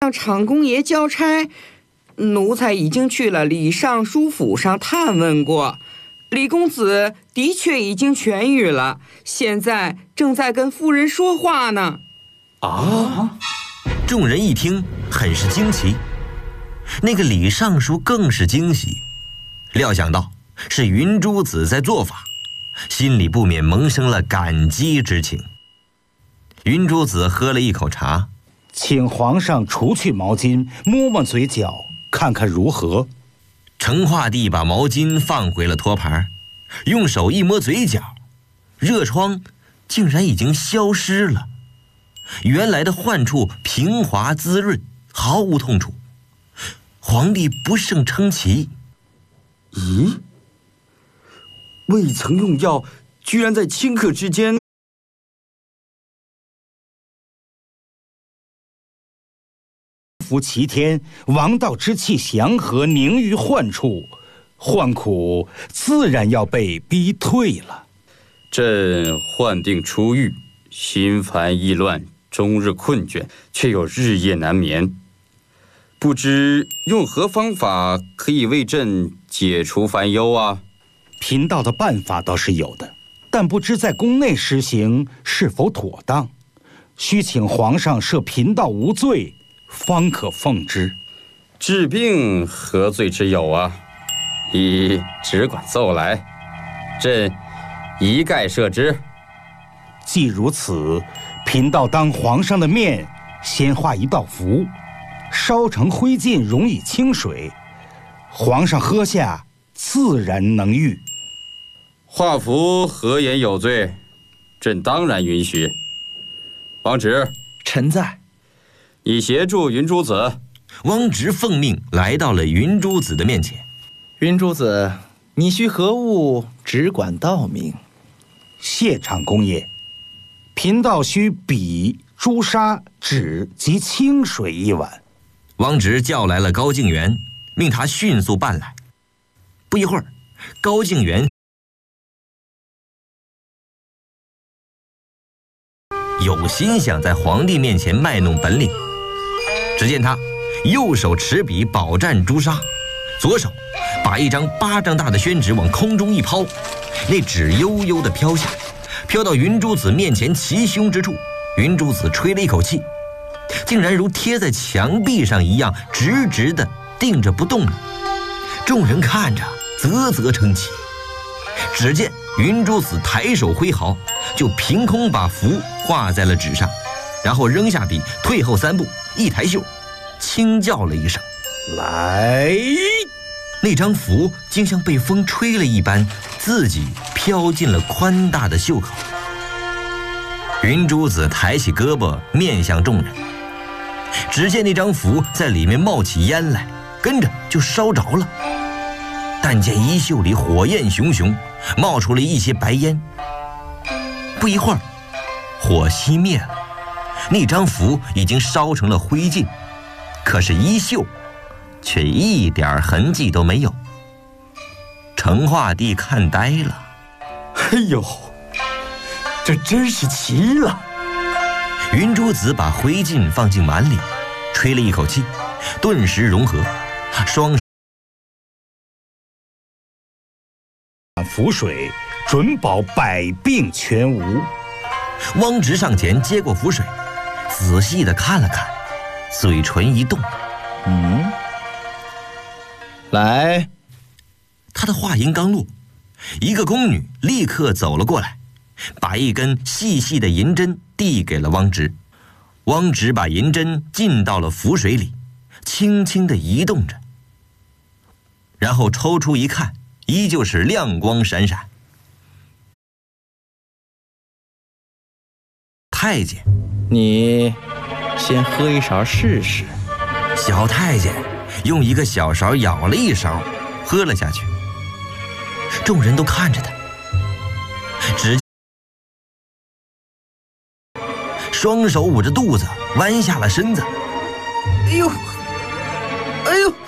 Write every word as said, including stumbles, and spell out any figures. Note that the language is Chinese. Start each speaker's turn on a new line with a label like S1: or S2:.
S1: 向长公爷交差，奴才已经去了李尚书府上探问过，李公子的确已经痊愈了，现在正在跟夫人说话呢。
S2: 啊！众人一听，很是惊奇。那个李尚书更是惊喜，料想到是云珠子在做法，心里不免萌生了感激之情。云珠子喝了一口茶，
S3: 请皇上除去毛巾，摸摸嘴角，看看如何。
S2: 成化帝把毛巾放回了托盘，用手一摸嘴角，热疮竟然已经消失了，原来的患处平滑滋润，毫无痛楚。皇帝不胜称奇。
S4: 咦，未曾用药，居然在顷刻之间。
S3: 服齐天，王道之气祥和凝于患处，患苦自然要被逼退了。
S5: 朕患定初愈，心烦意乱，终日困倦，却又日夜难眠。不知用何方法可以为朕解除烦忧啊？
S3: 贫道的办法倒是有的，但不知在宫内施行是否妥当，需请皇上赦贫道无罪，方可奉之。
S5: 治病何罪之有啊？依只管奏来，朕一概赦之。
S3: 既如此，贫道当皇上的面，先画一道符，烧成灰烬，溶以清水，皇上喝下，自然能愈。
S5: 画符何言有罪？朕当然允许。王直，
S6: 臣在。
S5: 你协助云珠子。
S2: 汪直奉命来到了云珠子的面前。
S6: 云珠子，你需何物，只管道明。
S3: 谢长公爷，贫道需笔、朱砂、纸及清水一碗。
S2: 汪直叫来了高敬元，命他迅速办来。不一会儿，高敬元有心想在皇帝面前卖弄本领。只见他右手持笔饱蘸朱砂，左手把一张巴掌大的宣纸往空中一抛，那纸悠悠地飘下，飘到云珠子面前齐胸之处。云珠子吹了一口气，竟然如贴在墙壁上一样，直直地定着不动了。众人看着啧啧称奇。只见云珠子抬手挥毫，就凭空把符画在了纸上，然后扔下笔，退后三步，一抬袖，轻叫了一声
S3: 来，
S2: 那张符竟像被风吹了一般，自己飘进了宽大的袖口。云珠子抬起胳膊面向众人，只见那张符在里面冒起烟来，跟着就烧着了。但见衣袖里火焰熊熊，冒出了一些白烟。不一会儿，火熄灭了，那张符已经烧成了灰烬，可是衣袖却一点痕迹都没有。成化帝看呆了，
S4: 哎呦，这真是奇了！
S2: 云珠子把灰烬放进碗里，吹了一口气，顿时融合，双
S3: 符水准保百病全无。
S2: 汪直上前接过符水，仔细地看了看，嘴唇一动，
S6: 嗯，来。
S2: 他的话音刚落，一个宫女立刻走了过来，把一根细细的银针递给了汪直。汪直把银针浸到了符水里，轻轻地移动着，然后抽出一看，依旧是亮光闪闪。太监，
S6: 你先喝一勺试试。
S2: 小太监用一个小勺舀了一勺，喝了下去。众人都看着他，只双手捂着肚子，弯下了身子。
S1: 哎呦，哎呦！